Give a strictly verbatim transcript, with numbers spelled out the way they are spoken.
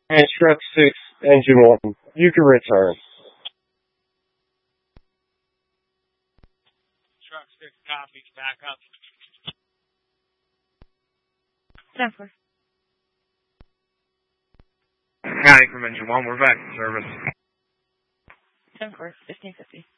And truck six, engine one. You can return. Truck six copies, back up. ten four. County from engine one, we're back in service. ten four, fifteen fifty.